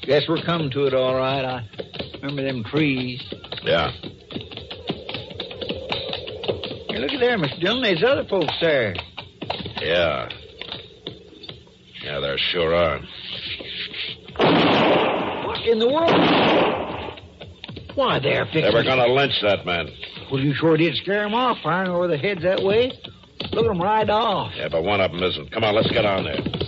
Guess we're coming to it all right. I remember them trees. Yeah. Hey, look at there, Mr. Dillon. There's other folks there. Yeah. Yeah, there sure are. What in the world? Why, they're fixing... They were going to lynch that man. Well, you sure did scare them off, firing over their heads that way. Look at them ride off. Yeah, but one of them isn't. Come on, let's get on there.